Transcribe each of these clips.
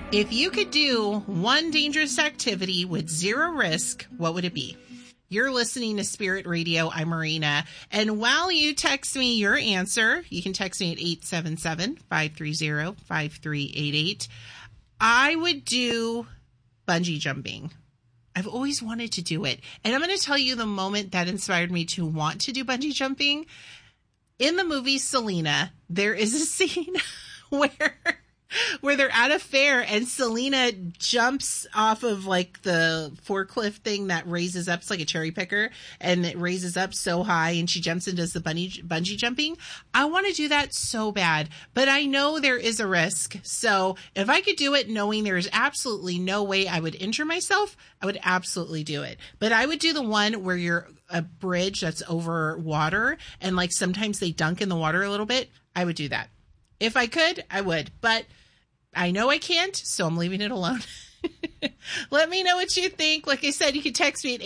If you could do one dangerous activity with zero risk, what would it be? You're listening to Spirit Radio. I'm Marina. And while you text me your answer, you can text me at 877-530-5388. I would do bungee jumping. I've always wanted to do it. And I'm going to tell you the moment that inspired me to want to do bungee jumping. In the movie Selena, there is a scene where they're at a fair and Selena jumps off of like the forklift thing that raises up. It's like a cherry picker and it raises up so high and she jumps and does the bungee jumping. I want to do that so bad, but I know there is a risk. So if I could do it knowing there's absolutely no way I would injure myself, I would absolutely do it. But I would do the one where you're a bridge that's over water and like sometimes they dunk in the water a little bit. I would do that. If I could, I would, but I know I can't, so I'm leaving it alone. Let me know what you think. Like I said, you can text me at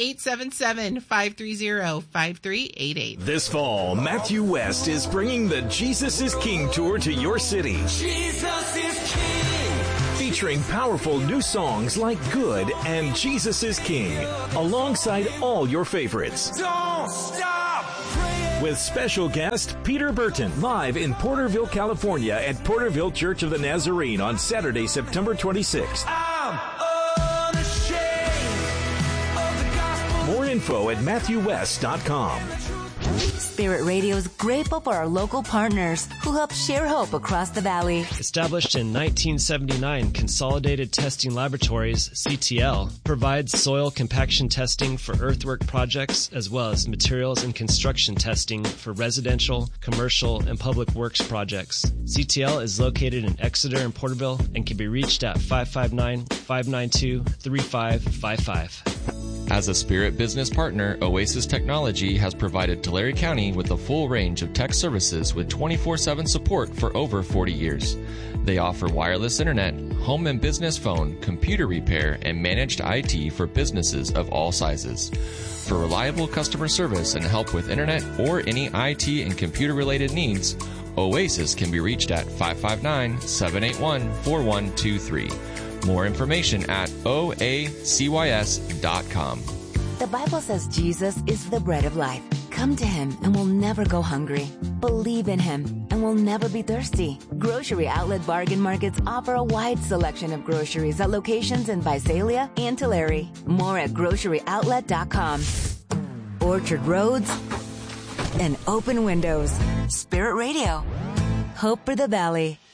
877-530-5388. This fall, Matthew West is bringing the Jesus is King tour to your city. Jesus is King. Featuring powerful new songs like Good and Jesus is King, alongside all your favorites. Don't stop praying. With special guest Peter Burton, live in Porterville, California at Porterville Church of the Nazarene on Saturday, September 26th. I'm unashamed of the gospel. More info at MatthewWest.com. Spirit Radio is grateful for our local partners who help share hope across the valley. Established in 1979, Consolidated Testing Laboratories, CTL, provides soil compaction testing for earthwork projects as well as materials and construction testing for residential, commercial, and public works projects. CTL is located in Exeter and Porterville and can be reached at 559-592-3555. As a Spirit business partner, Oasis Technology has provided Tulare County with a full range of tech services with 24/7 support for over 40 years. They offer wireless internet, home and business phone, computer repair, and managed IT for businesses of all sizes. For reliable customer service and help with internet or any IT and computer-related needs, Oasis can be reached at 559-781-4123. More information at oacys.com. The Bible says Jesus is the bread of life. Come to him and we'll never go hungry. Believe in him and we'll never be thirsty. Grocery Outlet Bargain Markets offer a wide selection of groceries at locations in Visalia and Tulare. More at groceryoutlet.com. Orchard Roads and open windows. Spirit Radio. Hope for the Valley.